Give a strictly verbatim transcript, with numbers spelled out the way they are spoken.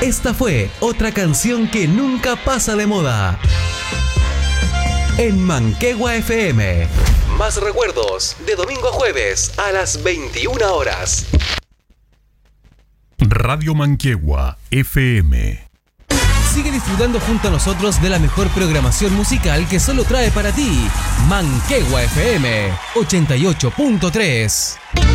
Esta fue otra canción que nunca pasa de moda. En Manquehue F M. Más recuerdos de domingo a jueves a las veintiuna horas. Radio Manquehue F M. Sigue disfrutando junto a nosotros de la mejor programación musical que solo trae para ti Manquehue F M ochenta y ocho punto tres.